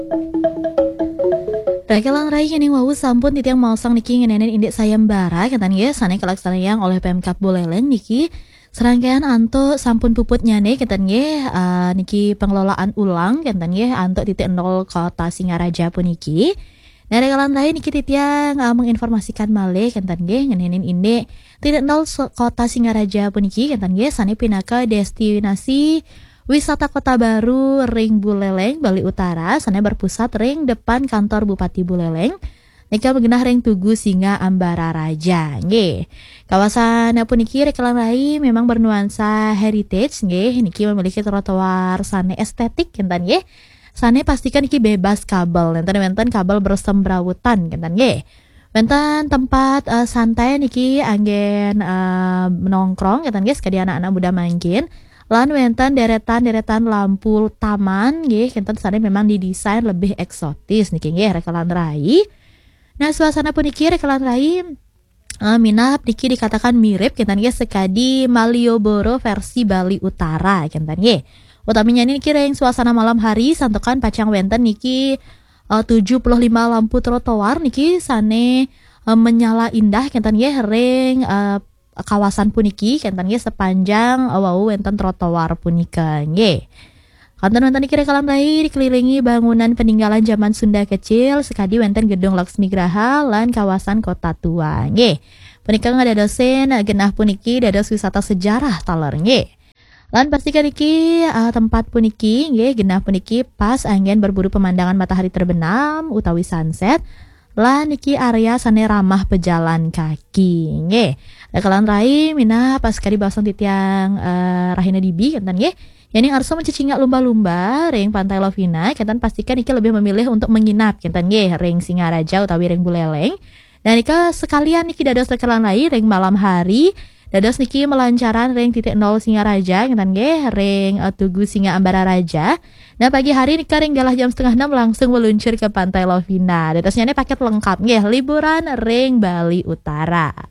Rakelang rai yang wau sampun titiang mausang niki ngenenen indik sayembara ketan ye sane kelaksanaan oleh Pemkab Buleleng niki serangkaian anto sampun puput nyane ketan ye niki pengelolaan ulang ketan ye anto titik nol kota Singaraja puniki. Nah rekalan rai niki titiang menginformasikan malih ketan ye ngenenen indik titik nol kota Singaraja puniki ketan ye sane pinaka destinasi wisata Kota Baru Ring Buleleng, Bali Utara, sana berpusat ring depan kantor Bupati Buleleng. Nika mengenah ring Tugu Singa Ambara Raja. Nggih. Kawasan puniki rekalan rai memang bernuansa heritage nggih. Niki memiliki trotoar sane estetik kentan nggih. Sane pastikan niki bebas kabel. Nenten kabel bersemrawutan kentan nggih. Wenten tempat santai niki anggen menongkrong kentan nggih sekali anak-anak muda mangkin. Lan wenten deretan lampu taman nggih kinten sane memang didesain lebih eksotis niki nggih rekalan rai. Nah suasana puniki rekalan rai minap niki dikatakan mirip kinten nggih sekadi Malioboro versi Bali Utara kinten nggih. Utaminya niki ring suasana malam hari santokan pacang wenten niki 75 lampu trotoar niki sane menyala indah kinten nggih ring kawasan puniki kenten nggih sepanjang wau wenten trotoar punika nggih. Kanten wenten iki rekalan rai dikelilingi bangunan peninggalan zaman Sunda kecil sekadi wenten gedung Laksmi Graha lan kawasan Kota Tua nggih. Punika ngadadosen genah puniki dados wisata sejarah taler nggih. Lan pastikan iki tempat puniki nggih genah puniki pas angin berburu pemandangan matahari terbenam utawi sunset. Lan niki area sane ramah pejalan kaki nggih. Rekalan rai mina pas kali bahasan titiang Rahina Dibi kentan nggih. Yani arso mencicingak lumba-lumba ring Pantai Lovina kentan pastikan iki lebih memilih untuk menginap kentan nggih ring Singaraja utawi ring Buleleng. Dan nika sekalian niki dados rekalan rai ring malam hari dados niki melancaran ring titik nol Singaraja kentan nggih ring Tugu Singa Ambara Raja. Nah pagi hari nika ring galah jam 5:30 langsung meluncur ke Pantai Lovina. Dadosnya ini paket lengkap nggih liburan ring Bali Utara.